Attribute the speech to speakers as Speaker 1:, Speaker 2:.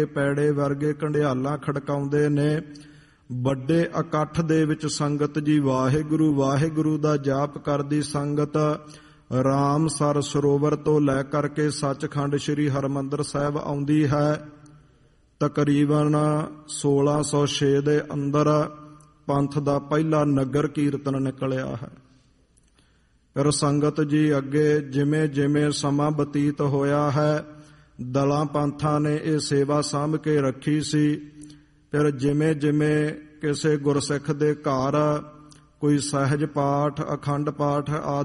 Speaker 1: ਪੈੜੇ ਵਰਗੇ ਕੰਡਿਆਲਾਂ ਖੜਕਾਉਂਦੇ ਨੇ। ਵੱਡੇ ਇਕੱਠ ਦੇ ਵਿੱਚ ਸੰਗਤ ਜੀ ਵਾਹਿਗੁਰੂ ਵਾਹਿਗੁਰੂ ਦਾ ਜਾਪ ਕਰਦੀ ਸੰਗਤ ਰਾਮਸਰ ਸਰੋਵਰ ਤੋਂ ਲੈ ਕਰਕੇ ਸੱਚਖੰਡ ਸ੍ਰੀ ਹਰਿਮੰਦਰ ਸਾਹਿਬ ਆਉਂਦੀ ਹੈ। ਤਕਰੀਬਨ 1606 ਦੇ ਅੰਦਰ ਪੰਥ ਦਾ ਪਹਿਲਾ ਨਗਰ ਕੀਰਤਨ ਨਿਕਲਿਆ ਹੈ। ਫਿਰ ਸੰਗਤ ਜੀ ਅੱਗੇ ਜਿਵੇਂ ਜਿਵੇਂ ਸਮਾਂ ਬਤੀਤ ਹੋਇਆ ਹੈ, ਦਲਾਂ ਪੰਥਾਂ ਨੇ ਇਹ ਸੇਵਾ ਸਾਂਭ ਕੇ ਰੱਖੀ ਸੀ। ਫਿਰ ਜਿਵੇਂ ਜਿਵੇਂ ਕਿਸੇ ਗੁਰਸਿੱਖ ਦੇ ਘਰ ਕੋਈ ਸਹਿਜ ਪਾਠ, ਅਖੰਡ ਪਾਠ ਆਦਿ